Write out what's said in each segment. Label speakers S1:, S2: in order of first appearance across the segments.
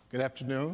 S1: Good afternoon.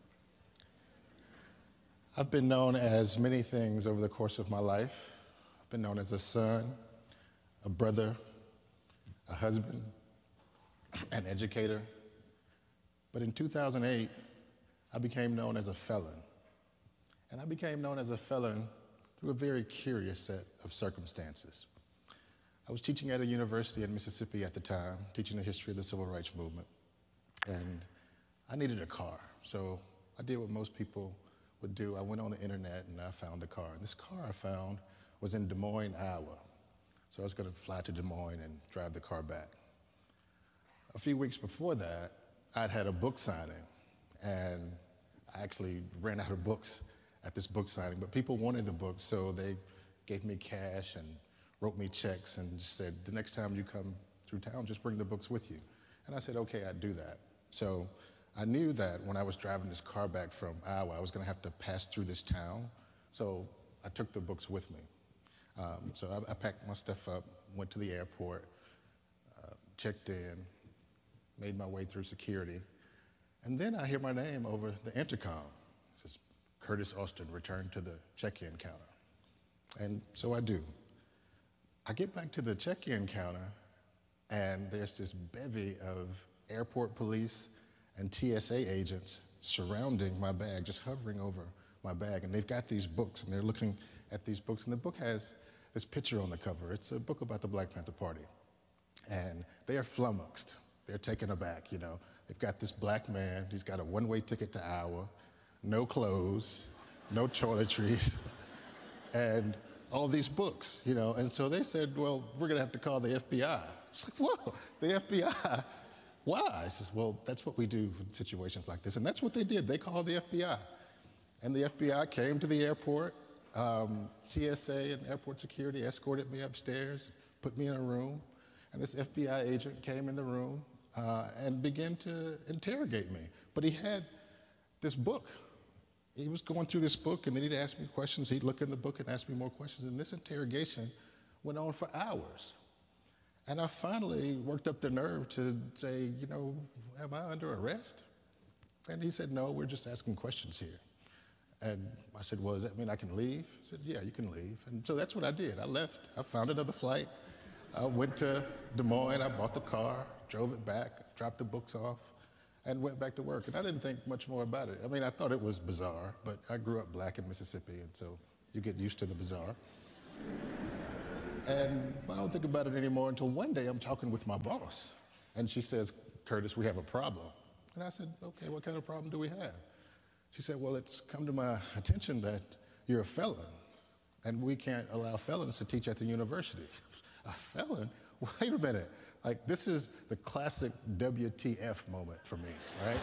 S1: I've been known as many things over the course of my life. I've been known as a son, a brother, a husband, an educator. But in 2008, I became known as a felon. And I became known as a felon through a very curious set of circumstances. I was teaching at a university in Mississippi at the time, teaching the history of the Civil Rights Movement. And I needed a car, so I did what most people would do. I went on the internet and I found a car. And this car I found was in Des Moines, Iowa. So I was going to fly to Des Moines and drive the car back. A few weeks before that, I'd had a book signing, and I actually ran out of books at this book signing, but people wanted the books, so they gave me cash and wrote me checks and just said, the next time you come through town, just bring the books with you. And I said, okay, I'd do that. So I knew that when I was driving this car back from Iowa, I was going to have to pass through this town, so I took the books with me. So I packed my stuff up, went to the airport, checked in, made my way through security, and then I hear my name over the intercom. It says, Curtis Austin, return to the check-in counter. And so I do. I get back to the check-in counter, and there's this bevy of airport police and TSA agents surrounding my bag, just hovering over my bag. And they've got these books, and they're looking at these books. And the book has this picture on the cover. It's a book about the Black Panther Party. And they are flummoxed. They're taken aback, you know. They've got this black man. He's got a one-way ticket to Iowa, no clothes, no toiletries, and all these books, you know. And so they said, well, we're going to have to call the FBI. It's like, whoa, the FBI? Why? I says, well, that's what we do in situations like this. And that's what they did. They called the FBI. And the FBI came to the airport. TSA and airport security escorted me upstairs, put me in a room. And this FBI agent came in the room and began to interrogate me. But he had this book. He was going through this book, and then he'd ask me questions. He'd look in the book and ask me more questions. And this interrogation went on for hours. And I finally worked up the nerve to say, you know, am I under arrest? And he said, no, we're just asking questions here. And I said, well, does that mean I can leave? He said, yeah, you can leave. And so that's what I did. I left. I found another flight. I went to Des Moines. I bought the car, drove it back, dropped the books off, and went back to work. And I didn't think much more about it. I mean, I thought it was bizarre, but I grew up black in Mississippi, and so you get used to the bizarre. And I don't think about it anymore until one day I'm talking with my boss. And she says, Curtis, we have a problem. And I said, okay, what kind of problem do we have? She said, well, it's come to my attention that you're a felon, and we can't allow felons to teach at the university. A felon? Wait a minute. Like, this is the classic WTF moment for me, right?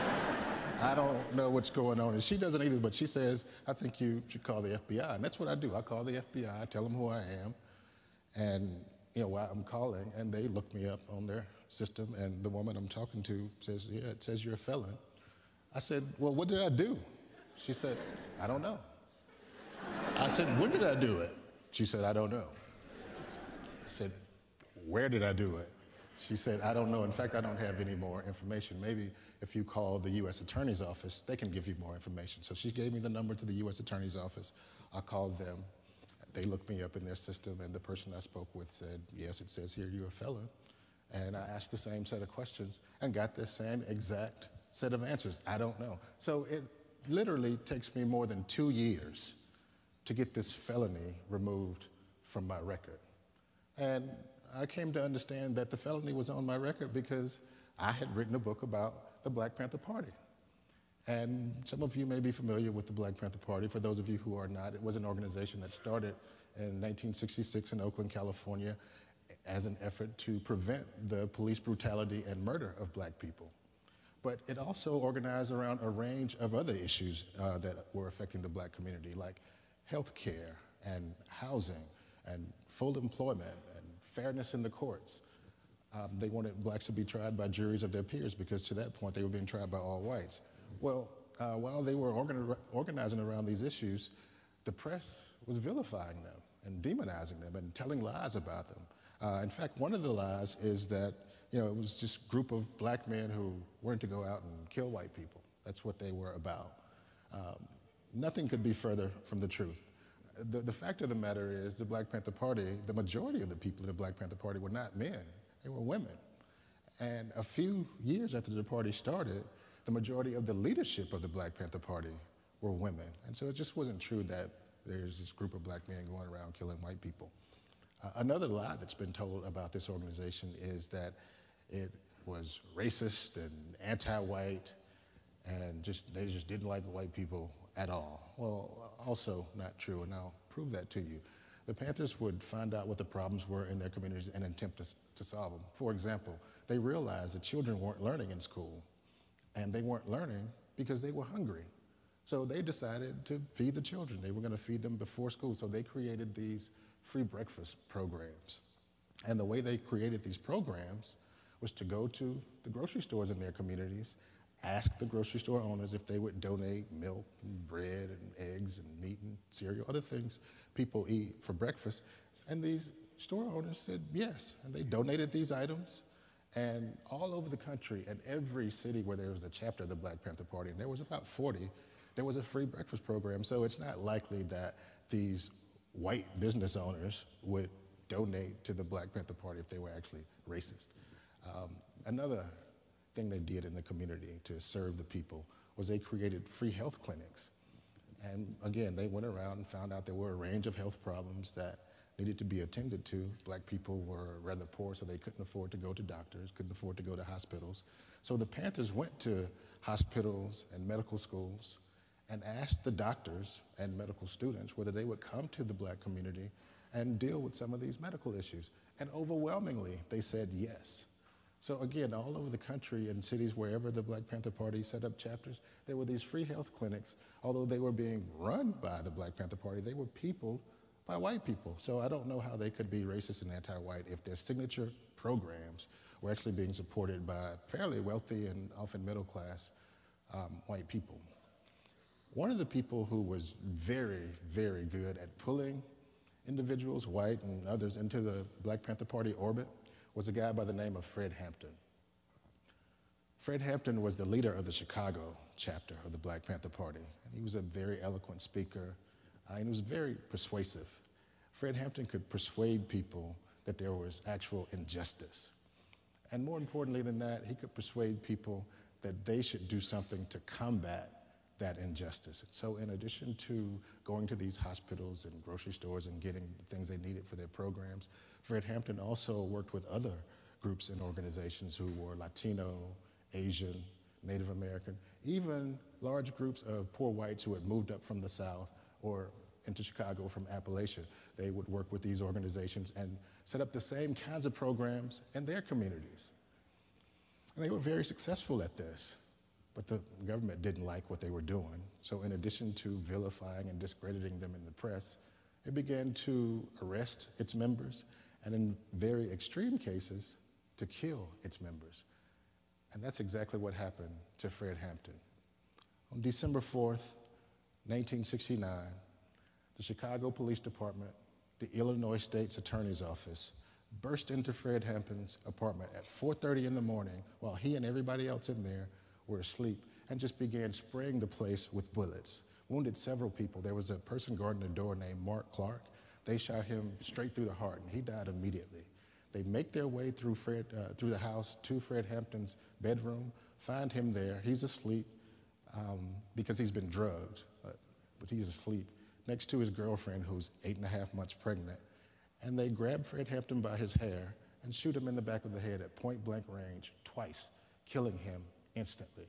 S1: I don't know what's going on. And she doesn't either, but she says, I think you should call the FBI. And that's what I do. I call the FBI, I tell them who I am, and you know why I'm calling, and they look me up on their system, and the woman I'm talking to says, yeah, it says you're a felon. I said, well, what did I do? She said, I don't know. I said, when did I do it? She said, I don't know. I said, where did I do it? She said, I don't know. In fact, I don't have any more information. Maybe if you call the U.S. Attorney's Office, they can give you more information. So she gave me the number to the U.S. Attorney's Office. I called them. They looked me up in their system, and the person I spoke with said, yes, it says here you're a felon. And I asked the same set of questions and got the same exact set of answers. I don't know. So it literally takes me more than 2 years to get this felony removed from my record. And I came to understand that the felony was on my record because I had written a book about the Black Panther Party. And some of you may be familiar with the Black Panther Party. For those of you who are not, it was an organization that started in 1966 in Oakland, California, as an effort to prevent the police brutality and murder of black people. But it also organized around a range of other issues that were affecting the black community, like health care and housing and full employment and fairness in the courts. They wanted blacks to be tried by juries of their peers because to that point they were being tried by all whites. Well, while they were organizing around these issues, the press was vilifying them and demonizing them and telling lies about them. In fact, one of the lies is that it was just a group of black men who wanted to go out and kill white people. That's what they were about. Nothing could be further from the truth. The fact of the matter is the Black Panther Party, the majority of the people in the Black Panther Party were not men, they were women. And a few years after the party started, the majority of the leadership of the Black Panther Party were women. And so it just wasn't true that there's this group of black men going around killing white people. Another lie that's been told about this organization is that it was racist and anti-white and they just didn't like white people at all. Well, also not true, and I'll prove that to you. The Panthers would find out what the problems were in their communities and attempt to solve them. For example, they realized that children weren't learning in school, and they weren't learning because they were hungry. So they decided to feed the children. They were going to feed them before school, so they created these free breakfast programs. And the way they created these programs was to go to the grocery stores in their communities, ask the grocery store owners if they would donate milk and bread and eggs and meat and cereal, other things people eat for breakfast. And these store owners said yes, and they donated these items. And all over the country, in every city where there was a chapter of the Black Panther Party, and there was about 40, there was a free breakfast program. So it's not likely that these white business owners would donate to the Black Panther Party if they were actually racist. Another thing they did in the community to serve the people was they created free health clinics. And again, they went around and found out there were a range of health problems that needed to be attended to. Black people were rather poor, so they couldn't afford to go to doctors, couldn't afford to go to hospitals. So the Panthers went to hospitals and medical schools and asked the doctors and medical students whether they would come to the black community and deal with some of these medical issues. And overwhelmingly, they said yes. So again, all over the country in cities wherever the Black Panther Party set up chapters, there were these free health clinics. Although they were being run by the Black Panther Party, they were peopled by white people. So I don't know how they could be racist and anti-white if their signature programs were actually being supported by fairly wealthy and often middle-class white people. One of the people who was very, very good at pulling individuals, white and others, into the Black Panther Party orbit was a guy by the name of Fred Hampton. Fred Hampton was the leader of the Chicago chapter of the Black Panther Party. And he was a very eloquent speaker, and he was very persuasive. Fred Hampton could persuade people that there was actual injustice. And more importantly than that, he could persuade people that they should do something to combat that injustice. And so in addition to going to these hospitals and grocery stores and getting the things they needed for their programs, Fred Hampton also worked with other groups and organizations who were Latino, Asian, Native American, even large groups of poor whites who had moved up from the South or into Chicago from Appalachia. They would work with these organizations and set up the same kinds of programs in their communities. And they were very successful at this. But the government didn't like what they were doing. So in addition to vilifying and discrediting them in the press, it began to arrest its members and in very extreme cases, to kill its members. And that's exactly what happened to Fred Hampton. On December 4th, 1969, the Chicago Police Department, the Illinois State's Attorney's Office, burst into Fred Hampton's apartment at 4:30 in the morning while he and everybody else in there were asleep and just began spraying the place with bullets. Wounded several people. There was a person guarding the door named Mark Clark. They shot him straight through the heart and he died immediately. They make their way through the house to Fred Hampton's bedroom, find him there. He's asleep because he's been drugged, but he's asleep next to his girlfriend who's 8.5 months pregnant. And they grab Fred Hampton by his hair and shoot him in the back of the head at point blank range twice, killing him instantly.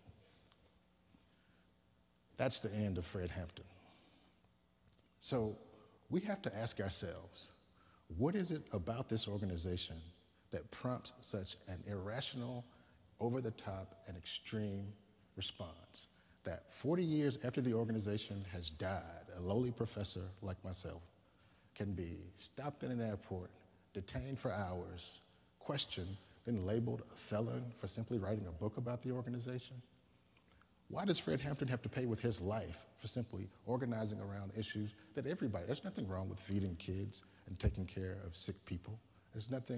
S1: That's the end of Fred Hampton. So we have to ask ourselves, what is it about this organization that prompts such an irrational, over-the-top, and extreme response that 40 years after the organization has died, a lowly professor like myself can be stopped in an airport, detained for hours, questioned, then labeled a felon for simply writing a book about the organization? Why does Fred Hampton have to pay with his life for simply organizing around issues that everybody, there's nothing wrong with feeding kids and taking care of sick people. There's nothing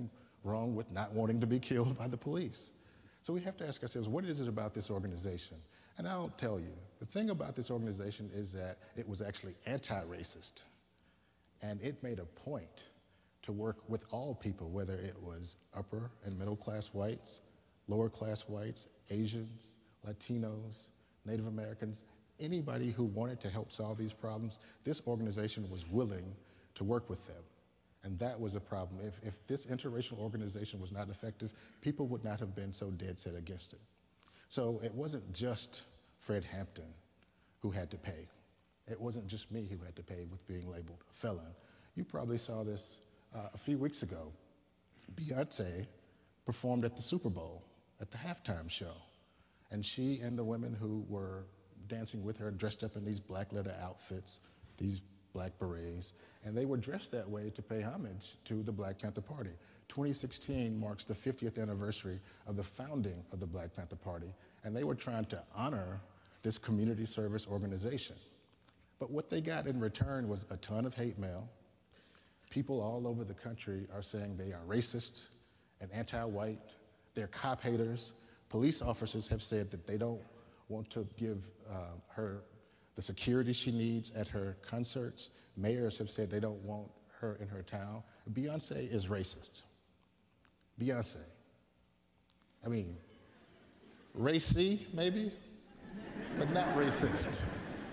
S1: wrong with not wanting to be killed by the police. So we have to ask ourselves, what is it about this organization? And I'll tell you, the thing about this organization is that it was actually anti-racist. And it made a point to work with all people, whether it was upper and middle class whites, lower class whites, Asians, Latinos, Native Americans, anybody who wanted to help solve these problems, this organization was willing to work with them. And that was a problem. If this interracial organization was not effective, people would not have been so dead set against it. So it wasn't just Fred Hampton who had to pay. It wasn't just me who had to pay with being labeled a felon. You probably saw this a few weeks ago. Beyonce performed at the Super Bowl at the halftime show. And she and the women who were dancing with her dressed up in these black leather outfits, these black berets, and they were dressed that way to pay homage to the Black Panther Party. 2016 marks the 50th anniversary of the founding of the Black Panther Party, and they were trying to honor this community service organization. But what they got in return was a ton of hate mail. People all over the country are saying they are racist and anti-white, they're cop haters. Police officers have said that they don't want to give her the security she needs at her concerts. Mayors have said they don't want her in her town. Beyonce is racist. Beyonce. I mean, racy maybe, but not racist.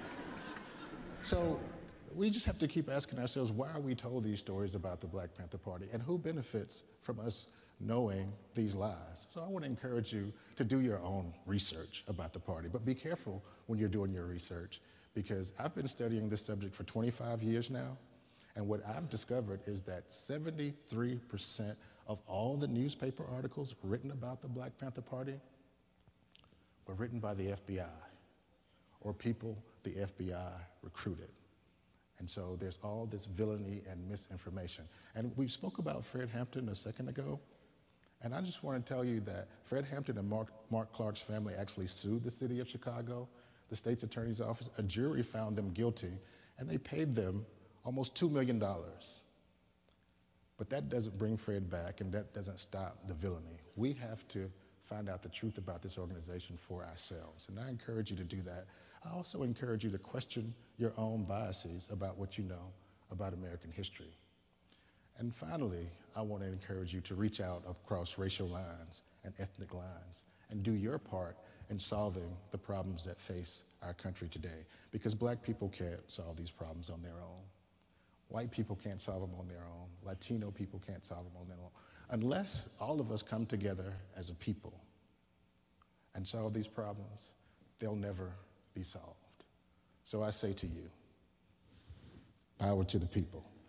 S1: So we just have to keep asking ourselves, why are we told these stories about the Black Panther Party, and who benefits from us knowing these lies? So I want to encourage you to do your own research about the party, but be careful when you're doing your research, because I've been studying this subject for 25 years now, and what I've discovered is that 73% of all the newspaper articles written about the Black Panther Party were written by the FBI, or people the FBI recruited. And so there's all this villainy and misinformation. And we spoke about Fred Hampton a second ago, and I just want to tell you that Fred Hampton and Mark Clark's family actually sued the city of Chicago, the state's attorney's office. A jury found them guilty, and they paid them almost $2 million. But that doesn't bring Fred back, and that doesn't stop the villainy. We have to find out the truth about this organization for ourselves, and I encourage you to do that. I also encourage you to question your own biases about what you know about American history. And finally, I want to encourage you to reach out across racial lines and ethnic lines and do your part in solving the problems that face our country today, because black people can't solve these problems on their own. White people can't solve them on their own. Latino people can't solve them on their own. Unless all of us come together as a people and solve these problems, they'll never be solved. So I say to you, power to the people.